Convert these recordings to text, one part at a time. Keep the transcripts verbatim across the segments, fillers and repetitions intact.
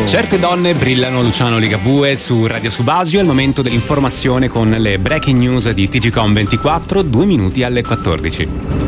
Certe donne brillano, Luciano Ligabue su Radio Subasio. È il momento dell'informazione con le breaking news di T G Com ventiquattro, due minuti alle quattordici.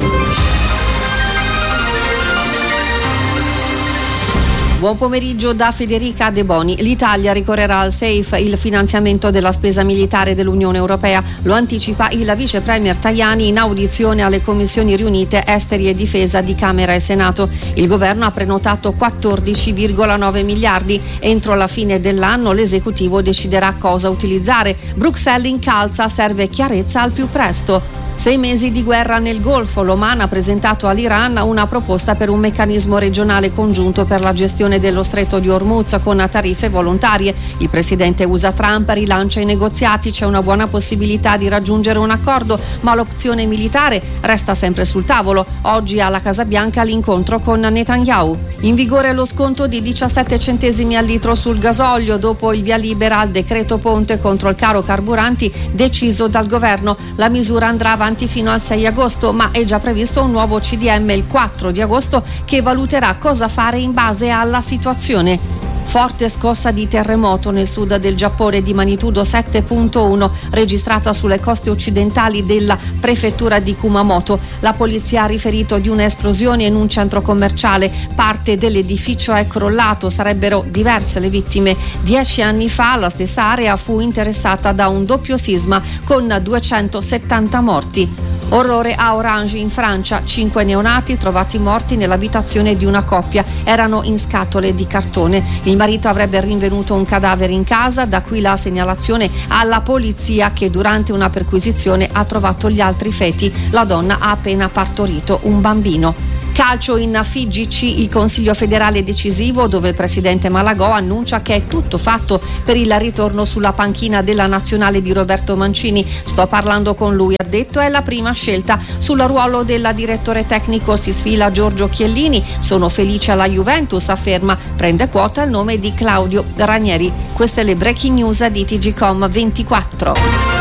Buon pomeriggio da Federica De Boni. L'Italia ricorrerà al SAFE, il finanziamento della spesa militare dell'Unione Europea. Lo anticipa il vice premier Tajani in audizione alle commissioni riunite Esteri e Difesa di Camera e Senato. Il governo ha prenotato quattordici virgola nove miliardi. Entro la fine dell'anno l'esecutivo deciderà cosa utilizzare. Bruxelles incalza, serve chiarezza al più presto. Sei mesi di guerra nel Golfo. L'Oman ha presentato all'Iran una proposta per un meccanismo regionale congiunto per la gestione dello stretto di Hormuz con tariffe volontarie. Il presidente U S A Trump rilancia i negoziati. C'è una buona possibilità di raggiungere un accordo, ma l'opzione militare resta sempre sul tavolo. Oggi alla Casa Bianca l'incontro con Netanyahu. In vigore lo sconto di diciassette centesimi al litro sul gasolio dopo il via libera al decreto ponte contro il caro carburanti deciso dal governo. La misura andrà avanti fino al sei agosto, ma è già previsto un nuovo C D M il quattro di agosto che valuterà cosa fare in base alla situazione. Forte scossa di terremoto nel sud del Giappone di magnitudo sette virgola uno registrata sulle coste occidentali della prefettura di Kumamoto. La polizia ha riferito di un'esplosione in un centro commerciale. Parte dell'edificio è crollato, sarebbero diverse le vittime. Dieci anni fa la stessa area fu interessata da un doppio sisma con duecentosettanta morti. Orrore a Orange in Francia, cinque neonati trovati morti nell'abitazione di una coppia, erano in scatole di cartone. Il marito avrebbe rinvenuto un cadavere in casa, da qui la segnalazione alla polizia che durante una perquisizione ha trovato gli altri feti. La donna ha appena partorito un bambino. Calcio in F I G C, il Consiglio federale decisivo dove il presidente Malagò annuncia che è tutto fatto per il ritorno sulla panchina della nazionale di Roberto Mancini. Sto parlando con lui, ha detto, è la prima scelta. Sul ruolo del direttore tecnico si sfila Giorgio Chiellini. Sono felice alla Juventus, afferma. Prende quota il nome di Claudio Ranieri. Queste le breaking news di T G Com ventiquattro.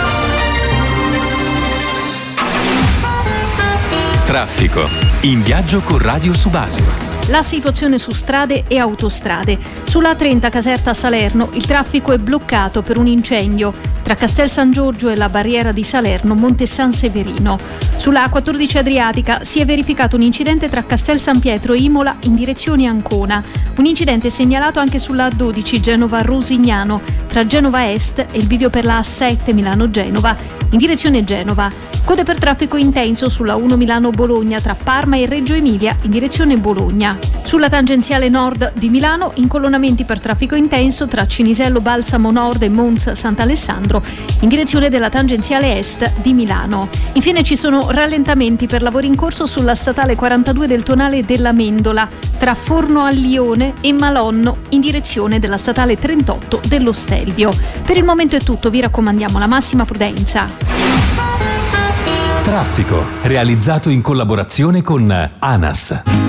Traffico. In viaggio con Radio Subasio. La situazione su strade e autostrade. Sulla A trenta Caserta Salerno il traffico è bloccato per un incendio tra Castel San Giorgio e la barriera di Salerno Monte San Severino. Sulla A quattordici Adriatica si è verificato un incidente tra Castel San Pietro e Imola in direzione Ancona. Un incidente segnalato anche sulla A dodici Genova Rosignano tra Genova Est e il bivio per la A sette Milano Genova in direzione Genova. Code per traffico intenso sulla uno Milano Bologna tra Parma e Reggio Emilia in direzione Bologna. Sulla tangenziale nord di Milano incolonnamenti per traffico intenso tra Cinisello Balsamo Nord e Mons Sant'Alessandro in direzione della tangenziale est di Milano. Infine ci sono rallentamenti per lavori in corso sulla statale quarantadue del tonale della Mendola tra Forno a Lione e Malonno in direzione della statale trentotto dello Stelvio. Per il momento è tutto, vi raccomandiamo la massima prudenza. Traffico, realizzato in collaborazione con ANAS.